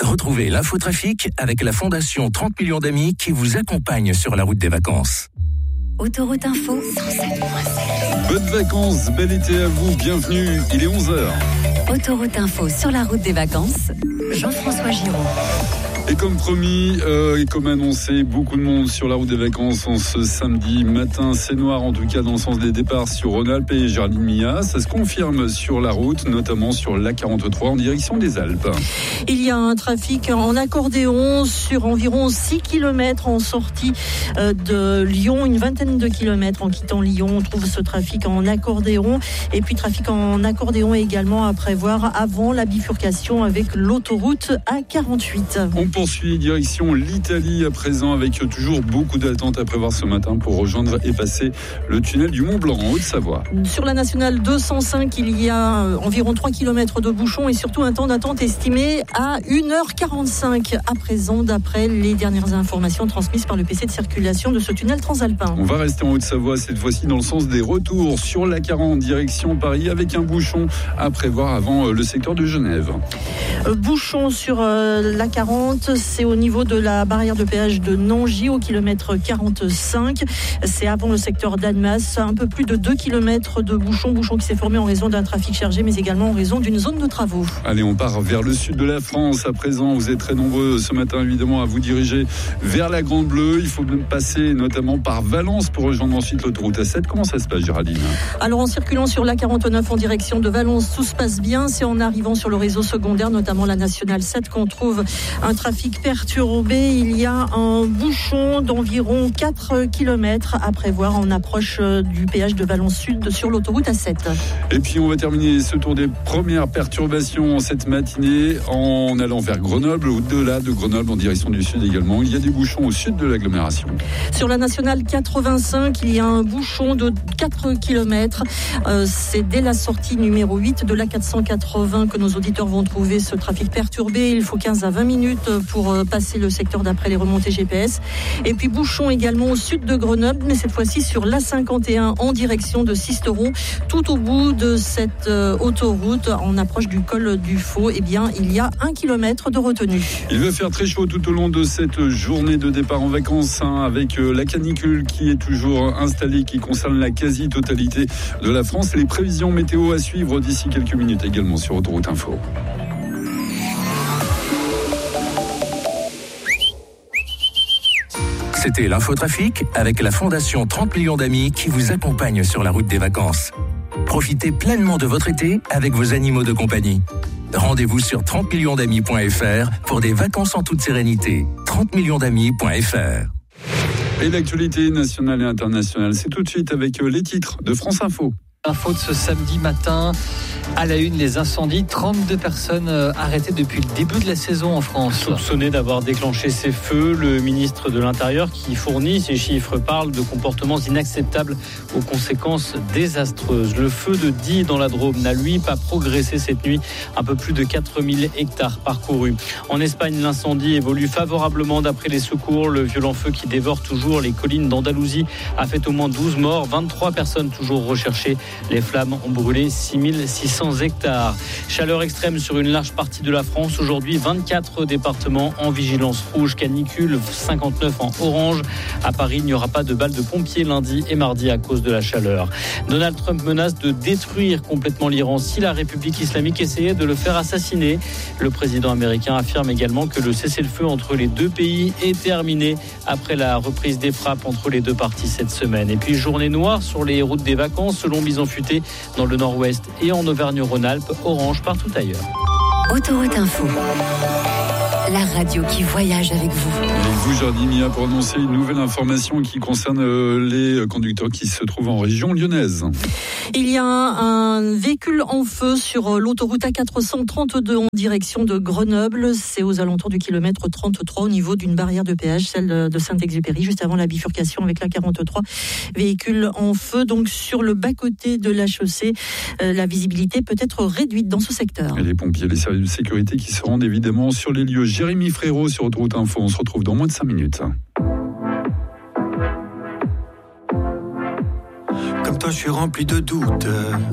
Retrouvez l'infotrafic avec la Fondation 30 millions d'amis qui vous accompagne sur la route des vacances. Autoroute Info 107.7. Bonnes vacances, bel été à vous, bienvenue, il est 11h. Autoroute Info sur la route des vacances, Jean-François Giraud. Et comme promis, et comme annoncé, beaucoup de monde sur la route des vacances en ce samedi matin. C'est noir en tout cas dans le sens des départs sur Rhône-Alpes et Géraldine Mia. Ça se confirme sur la route, notamment sur l'A43 en direction des Alpes. Il y a un trafic en accordéon sur environ 6 km en sortie de Lyon, une vingtaine de kilomètres en quittant Lyon. On trouve ce trafic en accordéon et puis trafic en accordéon également à prévoir avant la bifurcation avec l'autoroute A48. On poursuit direction l'Italie à présent avec toujours beaucoup d'attentes à prévoir ce matin pour rejoindre et passer le tunnel du Mont-Blanc en Haute-Savoie. Sur la nationale 205, il y a environ 3 km de bouchons et surtout un temps d'attente estimé à 1h45 à présent d'après les dernières informations transmises par le PC de circulation de ce tunnel transalpin. On va rester en Haute-Savoie cette fois-ci dans le sens des retours sur l'A40 direction Paris avec un bouchon à prévoir avant le secteur de Genève. Bouchon sur l'A40. C'est au niveau de la barrière de péage de Nangy au kilomètre 45. C'est avant le secteur d'Annemasse. Un peu plus de 2 km de bouchon qui s'est formé en raison d'un trafic chargé, mais également en raison d'une zone de travaux. Allez, on part vers le sud de la France. À présent, vous êtes très nombreux ce matin, évidemment, à vous diriger vers la Grande Bleue. Il faut même passer notamment par Valence pour rejoindre ensuite l'autoroute A7. Comment ça se passe, Géraldine ? Alors, en circulant sur l'A49 en direction de Valence, tout se passe bien. C'est en arrivant sur le réseau secondaire, notamment la nationale 7, qu'on trouve un trafic perturbé. Il y a un bouchon d'environ 4 km à prévoir en approche du péage de Valence Sud sur l'autoroute A7. Et puis on va terminer ce tour des premières perturbations cette matinée en allant vers Grenoble. Au-delà de Grenoble, en direction du sud également, il y a des bouchons au sud de l'agglomération. Sur la nationale 85, il y a un bouchon de 4 km. C'est dès la sortie numéro 8 de l'A480 que nos auditeurs vont trouver ce trafic perturbé. Il faut 15 à 20 minutes pour passer le secteur d'après les remontées GPS. Et puis bouchon également au sud de Grenoble, mais cette fois-ci sur l'A51 en direction de Sisteron. Tout au bout de cette autoroute, en approche du col du Faux, eh bien, il y a 1 km de retenue. Il va faire très chaud tout au long de cette journée de départ en vacances, avec la canicule qui est toujours installée, qui concerne la quasi-totalité de la France. Les prévisions météo à suivre d'ici quelques minutes également sur Autoroute Info. C'était l'infotrafic avec la Fondation 30 millions d'amis qui vous accompagne sur la route des vacances. Profitez pleinement de votre été avec vos animaux de compagnie. Rendez-vous sur 30millionsdamis.fr pour des vacances en toute sérénité. 30millionsdamis.fr. Et l'actualité nationale et internationale, c'est tout de suite avec les titres de France Info. Info de ce samedi matin. À la une, les incendies, 32 personnes arrêtées depuis le début de la saison en France. Soupçonné d'avoir déclenché ces feux, le ministre de l'Intérieur qui fournit ces chiffres parle de comportements inacceptables aux conséquences désastreuses. Le feu de Die dans la Drôme n'a lui pas progressé cette nuit, un peu plus de 4000 hectares parcourus. En Espagne, l'incendie évolue favorablement d'après les secours. Le violent feu qui dévore toujours les collines d'Andalousie a fait au moins 12 morts, 23 personnes toujours recherchées. Les flammes ont brûlé 6600 hectares. Chaleur extrême sur une large partie de la France. Aujourd'hui, 24 départements en vigilance rouge canicule, 59 en orange. À Paris, il n'y aura pas de balles de pompiers lundi et mardi à cause de la chaleur. Donald Trump menace de détruire complètement l'Iran si la République islamique essayait de le faire assassiner. Le président américain affirme également que le cessez-le-feu entre les deux pays est terminé après la reprise des frappes entre les deux parties cette semaine. Et puis, journée noire sur les routes des vacances, selon Bison Futé dans le nord-ouest et en Auvergne-Rhône-Alpes, orange partout ailleurs. Autoroute Info, la radio qui voyage avec vous. Avec vous, Géraldine Mia, pour annoncer une nouvelle information qui concerne les conducteurs qui se trouvent en région lyonnaise. Il y a un véhicule en feu sur l'autoroute A432 en direction de Grenoble. C'est aux alentours du kilomètre 33 au niveau d'une barrière de péage, celle de Saint-Exupéry, juste avant la bifurcation avec l'A43. Véhicule en feu, donc sur le bas-côté de la chaussée. La visibilité peut être réduite dans ce secteur. Et les pompiers, les services de sécurité qui se rendent évidemment sur les lieux. Jérémy Frérot sur Autoroute Info. On se retrouve dans moins de 5 minutes. Comme toi, je suis rempli de doutes.